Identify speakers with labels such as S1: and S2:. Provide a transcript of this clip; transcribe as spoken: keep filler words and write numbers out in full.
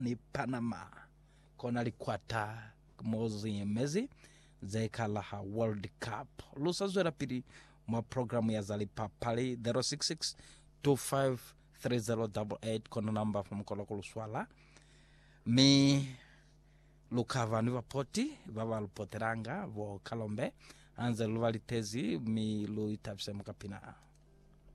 S1: ni Panama kona likwata mozi mezi zekala ha World Cup lusazwera pili mwa programu ya zalipa pali zero six six two five three zero eight eight kona namba from kolokolo swala mi lukava ni vapoti vava lupoteranga vo Kalombe anze luvalitezi mi luitapse mukapina